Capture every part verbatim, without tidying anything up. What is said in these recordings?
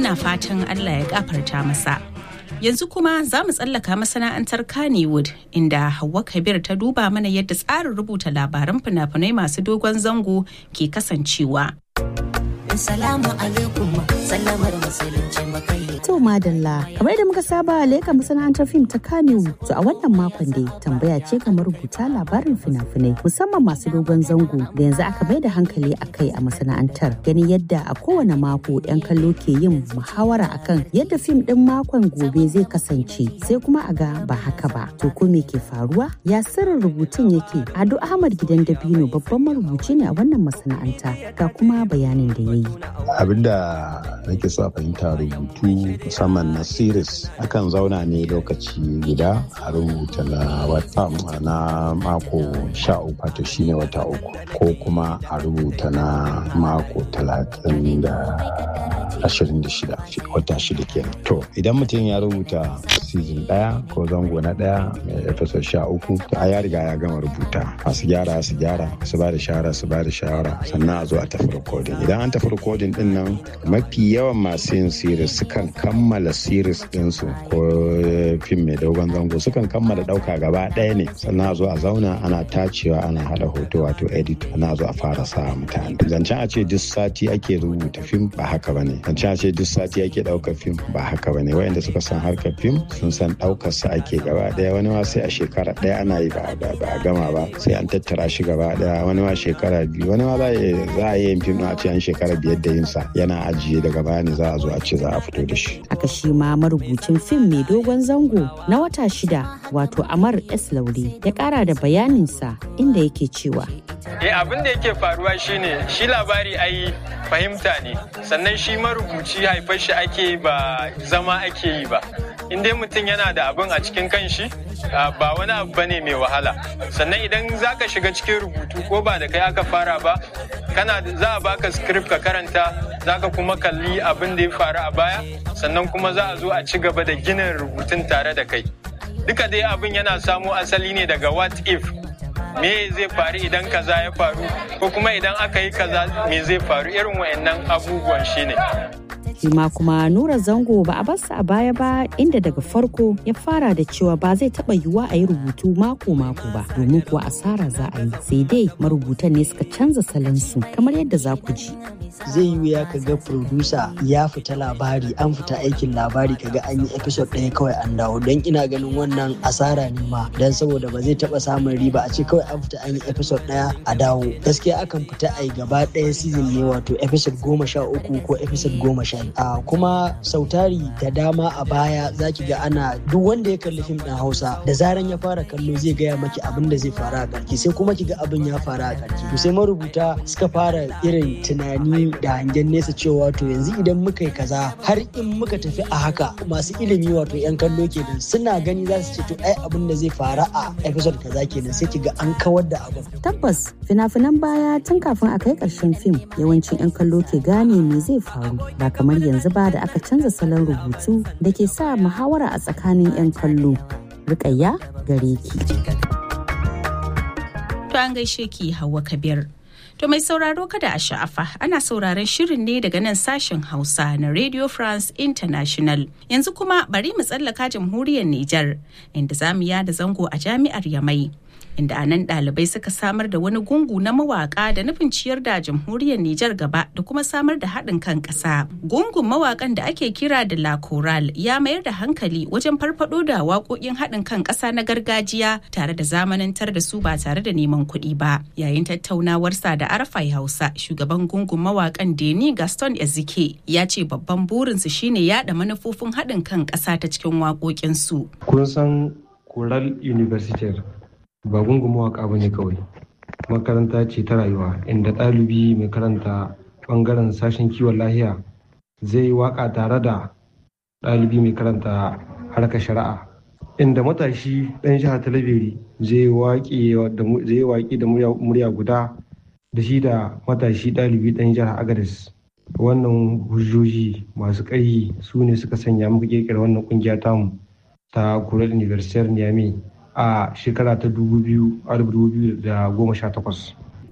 muna fatan Allah ya gafarta masa. Yanzu kuma za mu tsallaka masana'antar Kannywood inda Hauwa Kabir ta duba mana yadda tsarin rubuta labaran fina-finai masu dogon zango ke kasancewa. Assalamu alaikum, sallamar musulunci makai. To madalla, kamar da muka saba leka masana'antar fim ta Kannywood. To a wannan makon dai tambaya ce kamar rubuta labarin fina-finai musamman masu dogon zango da yanzu aka bai da hankali a kai a masana'antar. Ganin yadda a kowane mako 'yan kallo ke yin muhawara akan yadda fim din makon gobe zai kasance sai kuma a ga ba haka ba. To ko me ke faruwa? Ya sirrin rubutun yake? Ado Ahmad Gidan Dabino babban marubuci ne a wannan masana'anta ga kuma bayanin da ya yi. Abinda nake so a fahimta rubutu musamman na series akan zauna ne lokaci guda a rubuta na wata na mako sha uku wato shine wata uku ko kuma a rubuta na mako talatin da ashirin da shida wata shida kenan. To idan mutum ya rubuta season daya ko zango na daya mai episode sha uku to a ya riga ya gama rubuta masu gyara su gyara su ba da shawara su ba da shawara sannan a zo a tafi recording. Idan an tafi recording din nan mafi yawan masu yin series sukan kammala series ɗinsu ko fim mai dogon zango sukan kammala ɗauka gaba ɗaya ne sannan a zo a zauna ana tacewa ana haɗa hoto wato edit ana zo a fara sa mutane. Zancen a ce duk sati ake rubuta fim ba haka ba ne. Zancen a ce duk sati ake ɗaukar fim ba haka ba ne. Wayanda suka san harkar fim sun san ɗaukar sa ake gaba ɗaya wani ma sai a shekara ɗaya ana yi ba a gama ba sai an tattara shi gaba ɗaya wani ma shekara biyu wani ma za a yi yin fim a ce an shekara biyar da yin sa yana ajiye daga baya ne za a zo a ce za a fito da shi. Aka shi ma marubucin fim mai dogon zango na wata shida wato Amar S. Laure ya kara da bayaninsa inda yake cewa. Eh abin da yake faruwa shine shi labari ai fahimta ne sannan shi marubuci haifar shi ake ba zama ake yi ba. In dai mutum yana da abin a cikin kanshi ba wani abu bane mai wahala sannan idan zaka shiga cikin rubutu ko ba da kai aka fara ba kana za a baka script ka karanta zaka kuma kalli abin da ya faru a baya sannan kuma za a zo a ci gaba da ginin rubutun tare da kai. Duka dai abin yana samo asali ne daga what if me zai faru idan kaza ya faru ko kuma idan aka yi kaza me zai faru irin wayannan abubuwan shine. Shima kuma Nura Zango ba a barsa a baya ba inda daga farko ya fara da cewa ba zai taba yiwuwa a yi rubutu mako-mako ba domin kuwa asara za a yi sai dai marubutan ne suka canza salansu kamar yadda za ku ji. Zai yi wuya ka ga producer ya fita labari an fita aikin labari kaga an yi episode ɗaya kawai an dawo don ina ganin wannan asara ne ma don saboda ba zai taba samun riba a ce kawai an fita an yi episode ɗaya a dawo gaskiya akan fita a yi gaba ɗaya season ne wato episode goma sha uku ko episode goma sha a kuma sautari da dama a baya zaki ga ana duk wanda ya kalli fim ɗin Hausa da zaran ya fara kallo zai gaya maki abin da zai faru a ƙarshe sai kuma ki ga abin ya faru a ƙarshe to sai marubuta suka fara irin tunani da hangen nesa cewa to yanzu idan muka yi kaza har in muka tafi a haka masu ilimi wato yan kallo kenan suna gani za su ce to ai abin da zai faru a episode kaza kenan sai ki ga an kawar da abin. Tabbas fina-finan baya tun kafin a kai ƙarshen fim yawancin yan kallo ke gane me zai faru ba kamar yanzu ba da aka canza salon rubutu da ke sa muhawara a tsakanin 'yan kallo. Rukayya gare ki. To an gaishe ki Hauwa Kabir. To mai sauraro kada a sha'afa ana sauraron shirin ne daga nan sashen Hausa na Radio France International. Yanzu kuma bari mu tsallaka jamhuriyar Nijar inda zamu yada zango a jami'ar Yamai. Inda anan ɗalibai suka samar da wani gungu na mawaƙa da nufin ciyar da jamhuriyar Nijar gaba da kuma samar da haɗin kan ƙasa. Gungun mawaƙan da ake kira da La Chorale ya mayar da hankali wajen farfaɗo da waƙoƙin haɗin kan ƙasa na gargajiya tare da zamanantar da su ba tare da neman kuɗi ba. Yayin tattaunawarsa da Arafai Hausa, shugaban gungun mawaƙan Deni Gaston Ezike ya ce babban burinsu shine yaɗa manufofin haɗin kan ƙasa ta cikin waƙoƙinsu. Kun san Chorale Universitaire ba gungun mawaƙa ba ne kawai makaranta ce ta rayuwa inda ɗalibi mai karanta ɓangaren sashen kiwon lahiya zai yi waƙa tare da ɗalibi mai karanta harkar shari'a inda matashi ɗan jihar talabiri zai yi waƙi da murya guda da shi da matashi ɗalibi ɗan jihar agadez. Wannan hujjoji masu ƙarfi su ne suka sanya muka ƙirƙira wannan ƙungiya tamu ta Chorale Universitaire Niamey a shekara ta dubu biyu da goma sha takwas.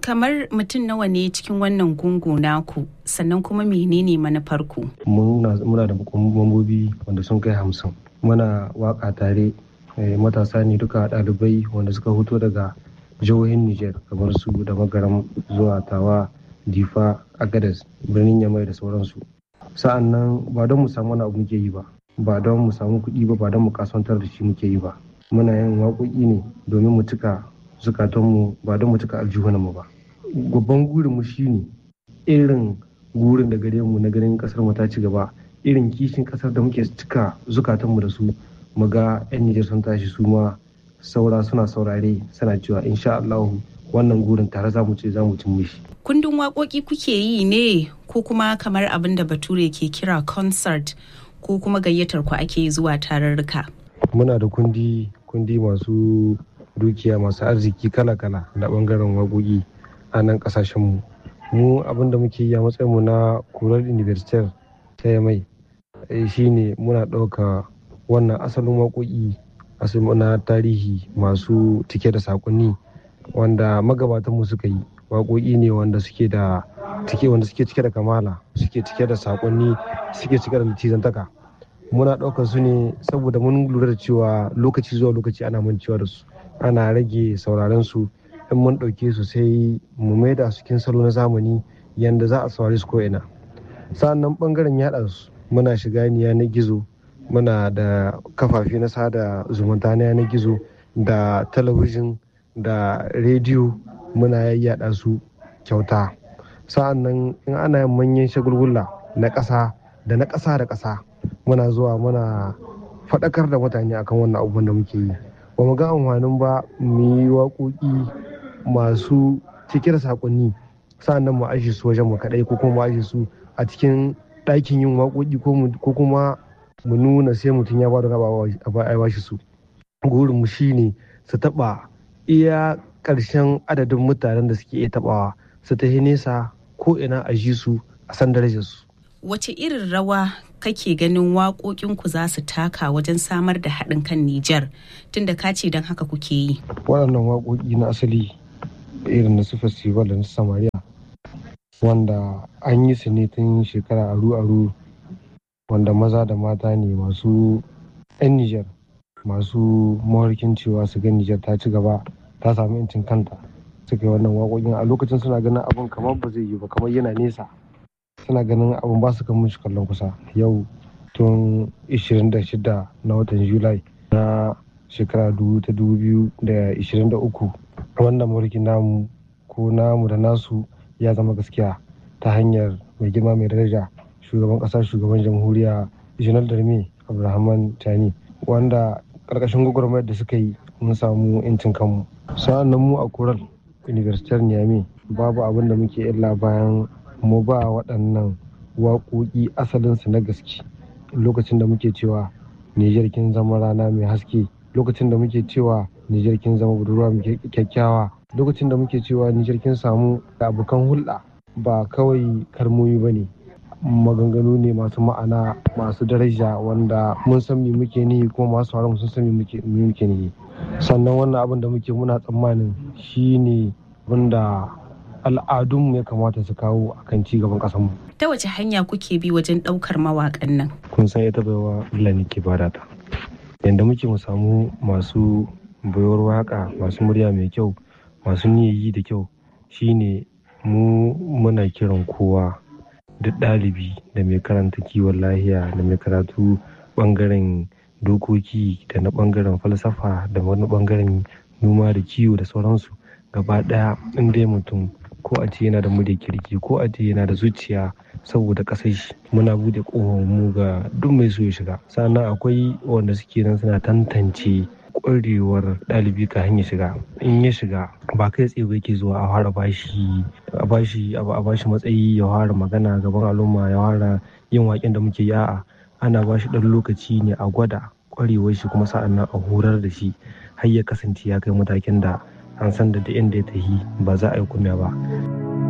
kamar mutum nawa ne cikin wannan gungu naku, sannan kuma menene manufarku? Muna da mambobi wanda sun kai hamsin. Muna waka tare, matasa ne duka ɗalibai wanda suka fito daga jihohin Nijar kamar su da Magaram zuwa Tawa, Difa, Agadez, birnin Yamai da sauransu. Sa'an nan ba don mu samu wani abu muke yi ba, ba don mu samu kuɗi ba, ba don mu kasuwantar da shi muke yi ba. Muna yin waƙoƙi ne domin mu cika zukatanmu, ba don mu cika aljihunanmu ba. Babban gurinmu shi ne irin gurin da gare mu na ganin ƙasar mu ta ci gaba, irin kishin ƙasar da muke cika zukatanmu da su, mu ga 'yan Nijar sun tashi su ma saura suna saurare suna cewa insha Allah wannan gurin tare za mu ce za mu cin mishi. Kundin waƙoƙi kuke yi ne ko kuma kamar abin da Bature ke kira concert, ko kuma gayyatar ku ake zuwa tarurruka? Muna da kundi kundi masu dukiya masu arziki kala-kala na bangaren waƙoƙi a nan ƙasashenmu. Mu abin da muke yi a matsayinmu na Kural University ta Yamai shine muna ɗauka wannan asalin waƙoƙi asalin na tarihi masu cike da saƙonni wanda magabatanmu suka yi. Waƙoƙi ne wanda suke da cike wanda suke cike da kamala, suke cike da saƙonni, suke cike da litizantaka. Muna ɗaukar su ne saboda mun lura da cewa lokaci zuwa lokaci ana mancewa da su, ana rage sauraron su. In mun ɗauke su sai mu maida su cikin salo na zamani yanda za a saurari su ko'ina. Sa'annan ɓangaren yaɗa su muna shiga yanar gizo, muna da kafafe na sada zumunta na yanar gizo da talabijin da rediyo, muna yaɗa su kyauta. Sa'annan in ana yin manyan shagulgula na ƙasa da na ƙasa da ƙasa, muna zuwa muna faɗakar da mutane akan wannan abubuwan da muke yi. Ba mu ga amfanin ba mu yi waƙoƙi masu cike da saƙonni sa'annan mu aje su wajen mu kaɗai, ko kuma mu aje su a cikin ɗakin yin waƙoƙi, ko kuma mu nuna sai mutum ya bada raba a bashi su. Gurin mu shine su taɓa iya ƙarshen adadin mutanen da suke iya taɓawa, su tafi nesa ko ina a ji su a san darajar su. Wace irin rawa kake ganin waƙoƙinku za su taka wajen samar da haɗin kan Nijar, tunda ka ce don haka kuke yi? Waɗannan waƙoƙi na asali irin na su festival da na Samariya, wanda an yi su ne tun shekara aru-aru, wanda maza da mata ne masu 'yan Nijar masu mawarkin cewa su ga Nijar ta ci gaba, ta samu incin kanta, suka yi wannan waƙoƙin. A lokacin suna ganin abin kamar ba zai yi ba, kamar yana nesa, suna ganin abin ba su kan mushi kallon kusa. Yau tun ishirin da shida na watan Julai na shekara ta dubu biyu da ishirin da uku, wannan mawarkin namu ko namu da nasu ya zama gaskiya ta hanyar mai girma mai daraja shugaban ƙasa, shugaban jamhuriya Janar Darme Abdulrahman Tani, wanda ƙarƙashin gwagwarmayar da suka yi mun samu 'yancin kanmu. Sa'an nan mu a Kural University Niamey babu abin da muke illa bayan mu ba waɗannan waƙoƙi asalinsu na gaske. Lokacin da muke cewa Nijar kin zama rana mai haske, lokacin da muke cewa Nijar kin zama budurwa mai kyakkyawa, lokacin da muke cewa Nijar kin samu abokan hulɗa, ba kawai kalmomi ba ne, maganganu ne masu ma'ana, masu daraja, wanda mun san me muke nihi kuma masu haramu sun san me muke nihi. Sannan wannan abin da muke muna tsammanin shi ne wanda al'adunmu ya kamata su kawo akan ci gaban ƙasarmu. Ta wace hanya kuke bi wajen ɗaukar mawaƙan nan? Kun san ita baiwa Allah ne ke bada ta. Yanda muke mu samu masu baiwar waƙa, masu murya mai kyau, masu niyyayi da kyau, shine mu muna kiran kowa, duk ɗalibi da mai karanta kiwon lahiya da mai karatu ɓangaren dokoki da na ɓangaren falsafa da wani ɓangaren noma da kiwo da sauransu, gaba ɗaya in dai mutum ko a ce yana da murya kirki ko a ce yana da zuciya saboda ƙasar shi, muna buɗe ƙofar mu ga duk mai so ya shiga. Sannan akwai wanda suke nan suna tantance ƙwarewar ɗalibi ka hanyar shiga. In ya shiga ba kai tsaye ba yake zuwa a fara bashi a bashi a bashi matsayi ya fara magana gaban al'umma, ya fara yin waƙen da muke yi. A'a, ana bashi ɗan lokaci ne a gwada ƙwarewar shi, kuma sa'an nan a horar da shi har ya kasance ya kai matakin da an san da inda ya tafi ba za a yi kumya ba.